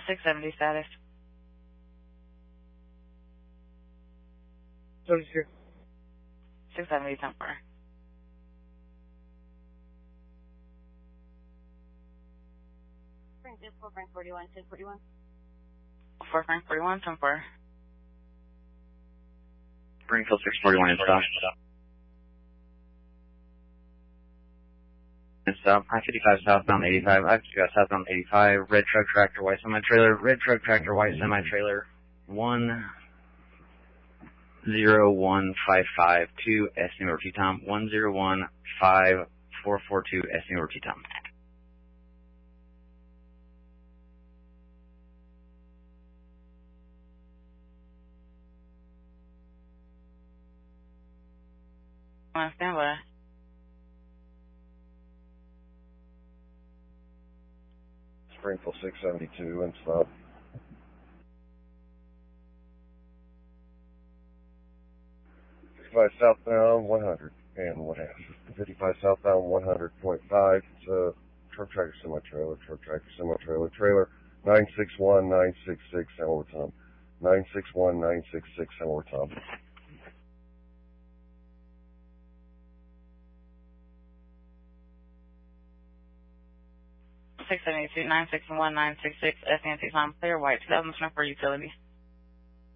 670 status. 36. 670 temporary. Frank 41, 1041. 4 Frank 41, temporary. Springfield 641 and stop. And stop. I-55 southbound 85. I-55 southbound 85. Red truck tractor, white semi-trailer. Red truck tractor, white semi-trailer. 101552 estimate repeat time. 101542 estimate repeat time. Stand by. Springfield 672 and stop. 55 southbound 100 and what half. 55 southbound 100.5. It's a truck tractor semi-trailer, trailer 961966 and overtime. 961966 and overtime. 672 961 966 SNT time clear white 2000 for utility.